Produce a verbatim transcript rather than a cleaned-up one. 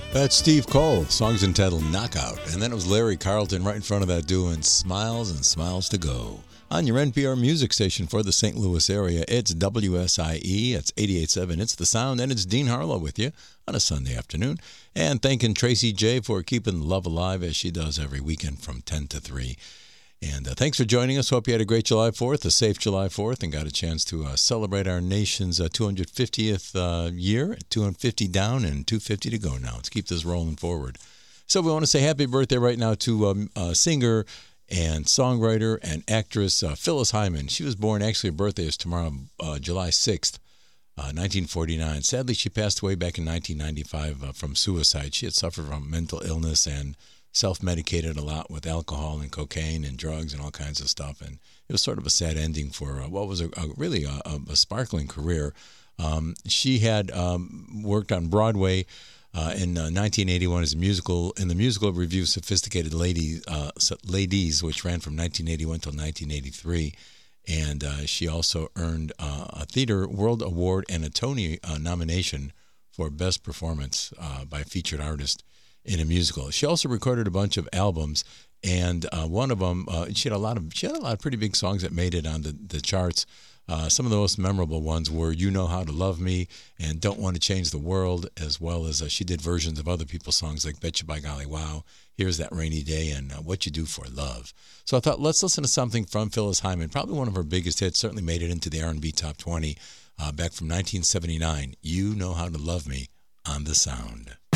That's Steve Cole. Song's entitled Knockout. And then it was Larry Carlton right in front of that doing Smiles and Smiles to Go. On your N P R music station for the Saint Louis area, it's W S I E. It's eighty-eight point seven. It's The Sound, and it's Dean Harlow with you on a Sunday afternoon. And thanking Tracy J. for keeping love alive as she does every weekend from ten to three. And uh, thanks for joining us. Hope you had a great July fourth, a safe July fourth, and got a chance to uh, celebrate our nation's uh, two hundred fiftieth uh, year. two hundred fifty down and two hundred fifty to go now. Let's keep this rolling forward. So we want to say happy birthday right now to um, uh, singer and songwriter and actress uh, Phyllis Hyman. She was born, actually her birthday is tomorrow, uh, July sixth, uh, nineteen forty-nine. Sadly, she passed away back in nineteen ninety-five uh, from suicide. She had suffered from mental illness and self-medicated a lot with alcohol and cocaine and drugs and all kinds of stuff. And it was sort of a sad ending for uh, what was a, a really a, a sparkling career. Um, she had um, worked on Broadway uh, in uh, nineteen eighty-one as a musical, in the musical review Sophisticated Lady, uh, Ladies, which ran from nineteen eighty-one till nineteen eighty-three. And uh, she also earned uh, a Theater World Award and a Tony uh, nomination for Best Performance uh, by a Featured Artist in a musical. She also recorded a bunch of albums, and uh, one of them, uh, she had a lot of she had a lot of pretty big songs that made it on the, the charts. Uh, some of the most memorable ones were "You Know How to Love Me" and "Don't Want to Change the World," as well as uh, she did versions of other people's songs like "Bet You by Golly Wow," "Here's That Rainy Day," and uh, "What You Do for Love." So I thought, let's listen to something from Phyllis Hyman, probably one of her biggest hits, certainly made it into the R and B Top twenty uh, back from nineteen seventy-nine. "You Know How to Love Me" on The Sound.